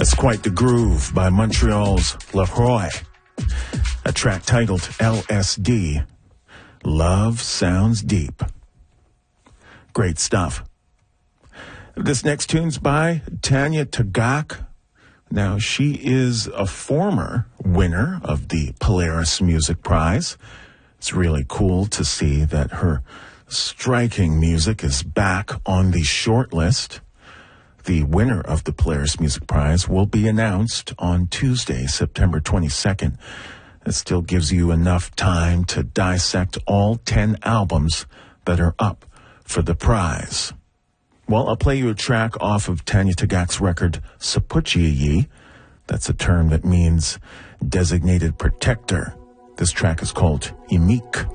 That's Quite the Groove by Montreal's LaRoy. A track titled LSD. Love Sounds Deep. Great stuff. This next tune's by Tanya Tagaq. Now, she is a former winner of the Polaris Music Prize. It's really cool to see that her striking music is back on the short list. The winner of the Polaris Music Prize will be announced on Tuesday, September 22nd. It still gives you enough time to dissect all 10 albums that are up for the prize. Well, I'll play you a track off of Tanya Tagaq's record, Sapuchiyi. That's a term that means designated protector. This track is called Imik.